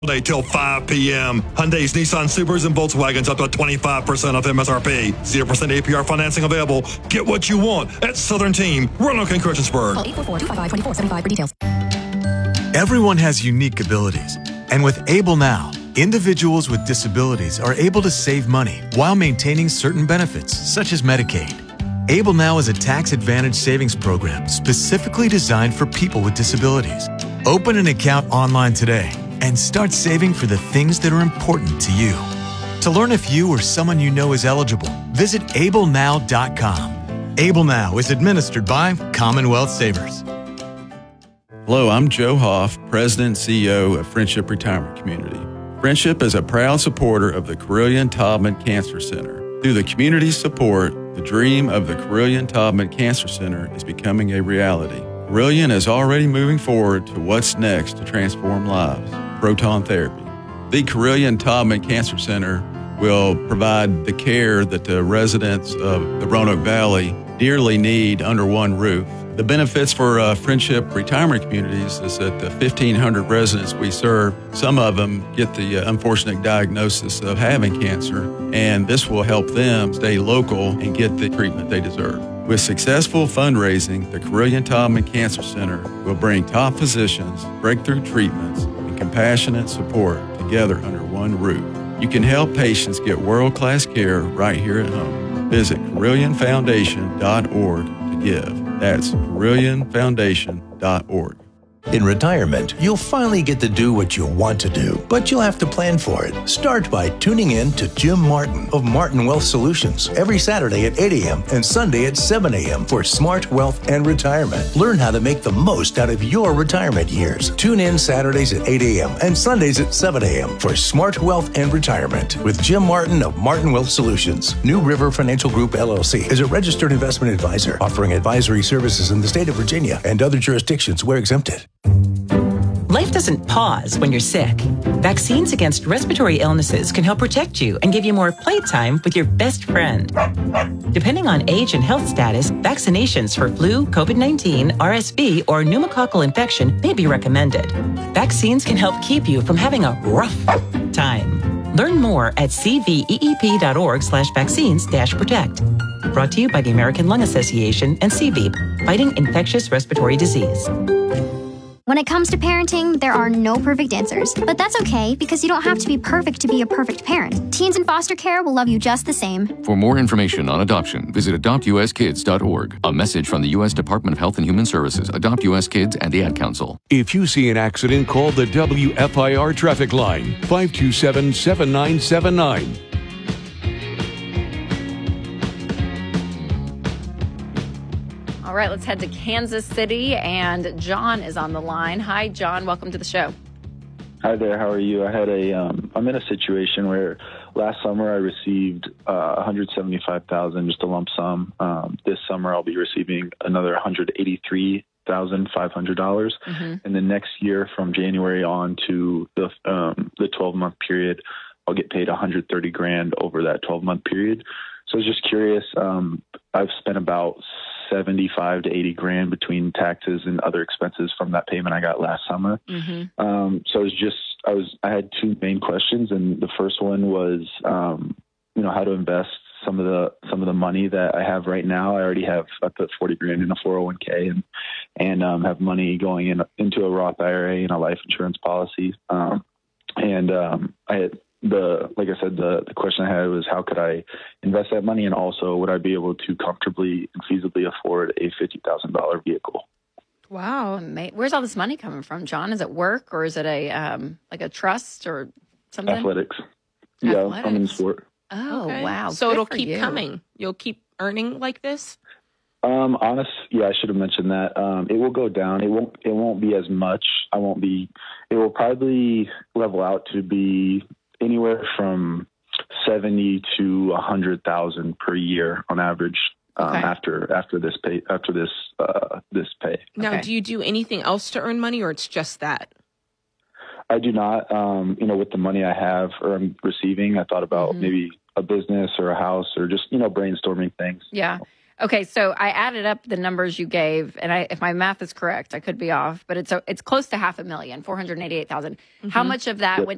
Day till 5 p.m. Hyundais, Nissan, Subarus, and Volkswagens up to 25% off MSRP. 0% APR financing available. Get what you want at Southern Team, Roanoke and Christiansburg. Call 844-255-2475 for details. Everyone has unique abilities. And with Able Now, individuals with disabilities are able to save money while maintaining certain benefits, such as Medicaid. Able Now is a tax-advantaged savings program specifically designed for people with disabilities. Open an account online today and start saving for the things that are important to you. To learn if you or someone you know is eligible, visit ablenow.com. Able Now is administered by Commonwealth Savers. Hello, I'm Joe Hoff, President and CEO of Friendship Retirement Community. Friendship is a proud supporter of the Carilion-Taubman Cancer Center. Through the community's support, the dream of the Carilion-Taubman Cancer Center is becoming a reality. Carilion is already moving forward to what's next to transform lives, proton therapy. The Carilion-Taubman Cancer Center will provide the care that the residents of the Roanoke Valley dearly need under one roof. The benefits for Friendship Retirement Communities is that the 1,500 residents we serve, some of them get the unfortunate diagnosis of having cancer, and this will help them stay local and get the treatment they deserve. With successful fundraising, the Carilion-Taubman Cancer Center will bring top physicians, breakthrough treatments, and compassionate support together under one roof. You can help patients get world-class care right here at home. Visit CarillionFoundation.org to give. That's CarillionFoundation.org. In retirement, you'll finally get to do what you want to do, but you'll have to plan for it. Start by tuning in to Jim Martin of Martin Wealth Solutions every Saturday at 8 a.m. and Sunday at 7 a.m. for Smart Wealth and Retirement. Learn how to make the most out of your retirement years. Tune in Saturdays at 8 a.m. and Sundays at 7 a.m. for Smart Wealth and Retirement with Jim Martin of Martin Wealth Solutions. New River Financial Group, LLC is a registered investment advisor offering advisory services in the state of Virginia and other jurisdictions where exempted. Life doesn't pause when you're sick. Vaccines against respiratory illnesses can help protect you and give you more playtime with your best friend. Depending on age and health status, vaccinations for flu, COVID-19, RSV, or pneumococcal infection may be recommended. Vaccines can help keep you from having a rough time. Learn more at cveep.org/vaccines-protect. Brought to you by the American Lung Association and CVEEP, fighting infectious respiratory disease. When it comes to parenting, there are no perfect answers. But that's okay, because you don't have to be perfect to be a perfect parent. Teens in foster care will love you just the same. For more information on adoption, visit adoptuskids.org. A message from the U.S. Department of Health and Human Services, Adopt U.S. Kids, and the Ad Council. If you see an accident, call the WFIR traffic line, 527-7979. All right, let's head to Kansas City, and John is on the line. Hi, John. Welcome to the show. Hi there. How are you? I'm in a situation where last summer I received $175,000, just a lump sum. This summer I'll be receiving another $183,500. And then next year, from January on to the 12-month period, I'll get paid $130,000 over that 12-month period. So I was just curious. I've spent about $75,000 to $80,000 between taxes and other expenses from that payment I got last summer. So I had two main questions, and the first one was, how to invest some of the money that I have right now. I put $40,000 in a 401k and have money going into a Roth IRA and a life insurance policy. The question I had was, how could I invest that money? And also, would I be able to comfortably and feasibly afford a $50,000 vehicle? Wow. Where's all this money coming from, John? Is it work, or is it a trust or something? Athletics. Yeah, I'm in sport. Oh, okay. Wow. So Good it'll for keep you. coming. You'll keep earning like this? I should have mentioned that. It will go down. It won't be as much. It will probably level out to be anywhere from 70 to 100,000 per year on average. After this pay. Now, do you do anything else to earn money, or it's just that? I do not. With the money I have or I'm receiving, I thought about maybe a business or a house or just brainstorming things. Yeah. Okay, so I added up the numbers you gave, and if my math is correct, I could be off, but it's close to $500,000, $488,000. How much of that